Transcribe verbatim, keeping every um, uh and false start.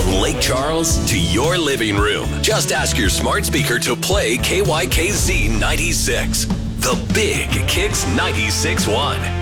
From Lake Charles to your living room, just ask your smart speaker to play K Y K Z ninety-six. The Big Kicks ninety-six point one.